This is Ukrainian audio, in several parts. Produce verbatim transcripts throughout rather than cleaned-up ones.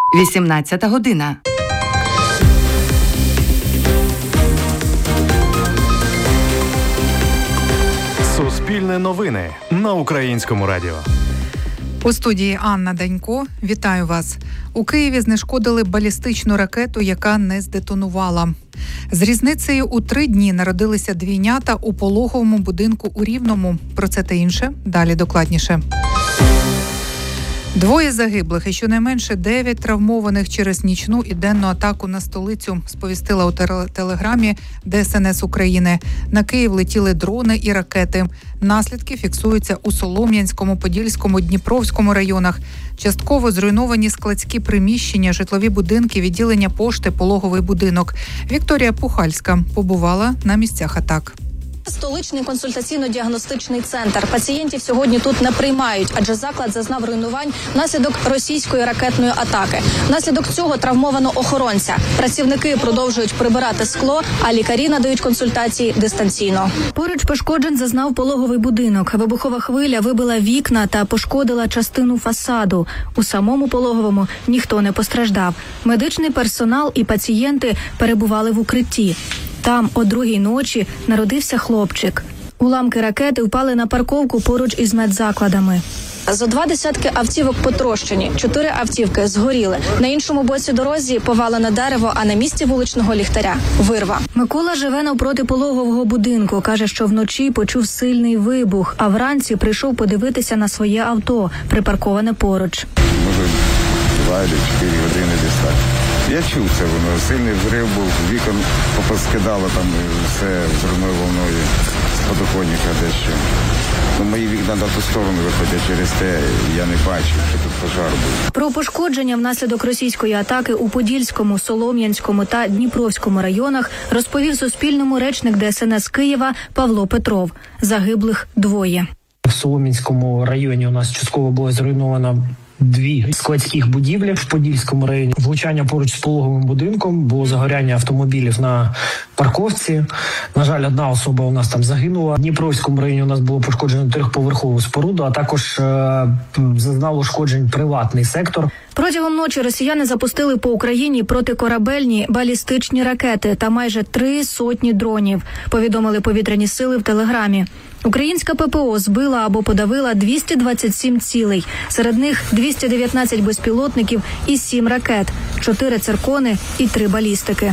вісімнадцята година. Суспільне новини на Українському радіо. У студії Анна Данько. Вітаю вас. У Києві знешкодили балістичну ракету, яка не здетонувала. З різницею у три дні народилися двійнята у пологовому будинку у Рівному. Про це та інше далі докладніше. Двоє загиблих і щонайменше дев'ять травмованих через нічну і денну атаку на столицю, сповістила у телеграмі Де Ес Ен Ес України. На Київ летіли дрони і ракети. Наслідки фіксуються у Солом'янському, Подільському, Дніпровському районах. Частково зруйновані складські приміщення, житлові будинки, відділення пошти, пологовий будинок. Вікторія Пухальська побувала на місцях атак. Столичний консультаційно-діагностичний центр. Пацієнтів сьогодні тут не приймають, адже заклад зазнав руйнувань внаслідок російської ракетної атаки. Внаслідок цього травмовано охоронця. Працівники продовжують прибирати скло, а лікарі надають консультації дистанційно. Поруч пошкоджень зазнав пологовий будинок. Вибухова хвиля вибила вікна та пошкодила частину фасаду. У самому пологовому ніхто не постраждав. Медичний персонал і пацієнти перебували в укритті. Там о другій ночі народився хлопчик. Уламки ракети впали на парковку поруч із медзакладами. Зо два десятки автівок потрощені, чотири автівки згоріли. На іншому боці дорозі повалене дерево, а на місці вуличного ліхтаря – вирва. Микола живе навпроти пологового будинку. Каже, що вночі почув сильний вибух, а вранці прийшов подивитися на своє авто, припарковане поруч. Може, два або чотири години десь так. Я чув це, воно сильний взрив був, вікон попоскидало там все взривною волною з подоконника дещо. Ну, мої вікна на ту сторону виходять, через те я не бачив, що тут пожар був. Про пошкодження внаслідок російської атаки у Подільському, Солом'янському та Дніпровському районах розповів Суспільному речник Де Ес Ен Ес Києва Павло Петров. Загиблих двоє. В Солом'янському районі у нас частково було зруйновано дві складських будівлі. В Подільському районі влучання поруч з пологовим будинком, було загоряння автомобілів на парковці. На жаль, одна особа у нас там загинула. В Дніпровському районі у нас було пошкоджено трьохповерхову споруду, а також е- зазнав ушкоджень приватний сектор. Протягом ночі росіяни запустили по Україні протикорабельні балістичні ракети та майже три сотні дронів, повідомили повітряні сили в Телеграмі. Українська Пе Пе О збила або подавила двісті двадцять сім цілей. Серед них двісті дев'ятнадцять безпілотників і сім ракет, чотири циркони і три балістики.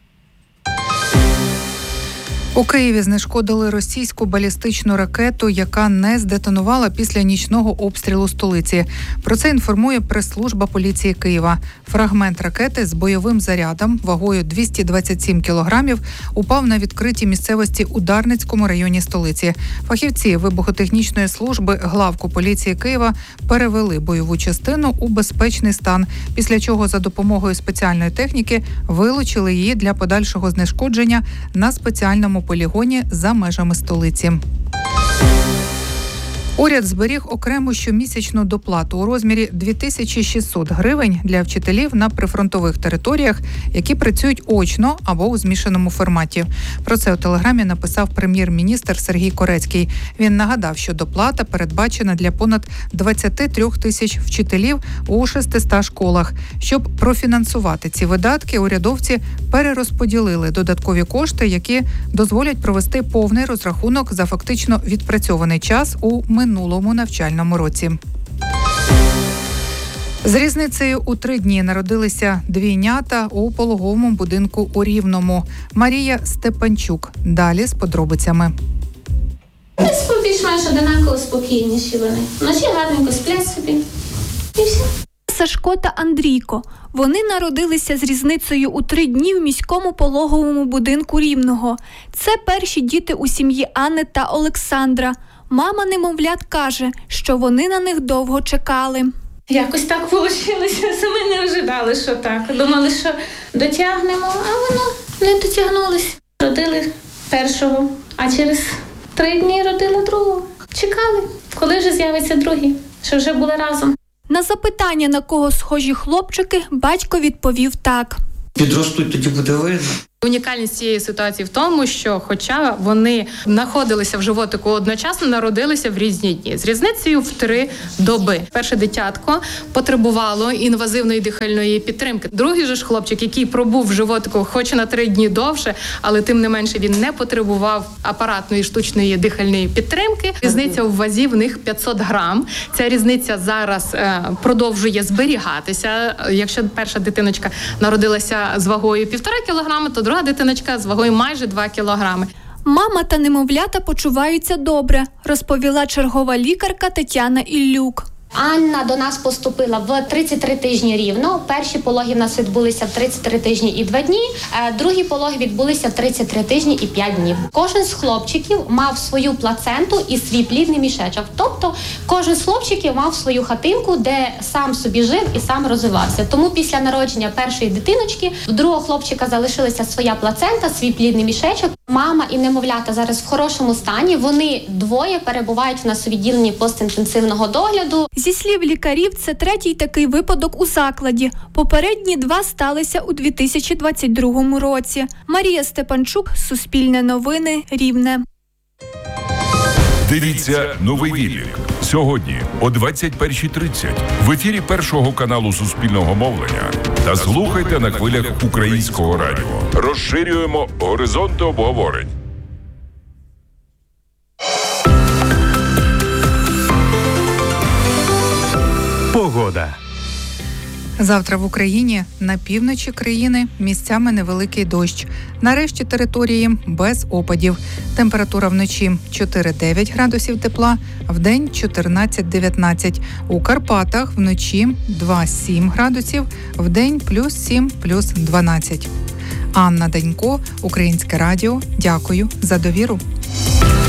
У Києві знешкодили російську балістичну ракету, яка не здетонувала після нічного обстрілу столиці. Про це інформує прес-служба поліції Києва. Фрагмент ракети з бойовим зарядом вагою двісті двадцять сім кілограмів упав на відкритій місцевості у Дарницькому районі столиці. Фахівці вибухотехнічної служби главку поліції Києва перевели бойову частину у безпечний стан, після чого за допомогою спеціальної техніки вилучили її для подальшого знешкодження на спеціальному полігоні за межами столиці. Уряд зберіг окрему щомісячну доплату у розмірі дві тисячі шістсот гривень для вчителів на прифронтових територіях, які працюють очно або у змішаному форматі. Про це у Телеграмі написав прем'єр-міністр Сергій Корецький. Він нагадав, що доплата передбачена для понад двадцять три тисяч вчителів у шестистах школах. Щоб профінансувати ці видатки, урядовці перерозподілили додаткові кошти, які дозволять провести повний розрахунок за фактично відпрацьований час у минулому навчальному році. З різницею у три дні народилися двійнята у пологовому будинку у Рівному. Марія Степанчук. Далі з подробицями. Десь більш-менш одинаково спокійніші вони. Вночі гарненько сплять собі. І все. Сашко та Андрійко. Вони народилися з різницею у три дні в міському пологовому будинку Рівного. Це перші діти у сім'ї Анни та Олександра. Мама немовлят каже, що вони на них довго чекали. Якось так вийшло, самі не ожидали, що так. Думали, що дотягнемо, а воно не дотягнулося. Родили першого, а через три дні родили другого. Чекали, коли ж з'явиться другий, що вже були разом. На запитання, на кого схожі хлопчики, батько відповів так. Підростуть, тоді буде видно. Унікальність цієї ситуації в тому, що хоча вони знаходилися в животику одночасно, народилися в різні дні. З різницею в три доби. Перше дитятко потребувало інвазивної дихальної підтримки. Другий же ж хлопчик, який пробув в животику хоч на три дні довше, але тим не менше він не потребував апаратної штучної дихальної підтримки. Різниця в вазі в них п'ятсот грам. Ця різниця зараз е, продовжує зберігатися. Якщо перша дитиночка народилася з вагою півтора кілограми, то друга дитиночка з вагою майже два кілограми. Мама та немовлята почуваються добре, розповіла чергова лікарка Тетяна Іллюк. Анна до нас поступила в тридцять три тижні рівно. Перші пологи в нас відбулися в тридцять три тижні і два дні, другі пологи відбулися в тридцять три тижні і п'ять днів. Кожен з хлопчиків мав свою плаценту і свій плідний мішечок. Тобто кожен з хлопчиків мав свою хатинку, де сам собі жив і сам розвивався. Тому після народження першої дитиночки в другого хлопчика залишилася своя плацента, свій плідний мішечок. Мама і немовлята зараз в хорошому стані. Вони двоє перебувають в нас у відділенні постінтенсивного догляду. Зі слів лікарів, це третій такий випадок у закладі. Попередні два сталися у дві тисячі двадцять другому році. Марія Степанчук, Суспільне новини, Рівне. Дивіться «Новий вілік» сьогодні о двадцять першій тридцять в ефірі Першого каналу Суспільного мовлення та слухайте на хвилях Українського радіо. Розширюємо горизонти обговорень. Погода. Завтра в Україні на півночі країни місцями невеликий дощ. На решті території без опадів. Температура вночі чотири-дев'ять градусів тепла, вдень чотирнадцять-дев'ятнадцять. У Карпатах вночі два-сім градусів, вдень плюс сім, плюс дванадцять. Анна Данько, Українське радіо. Дякую за довіру.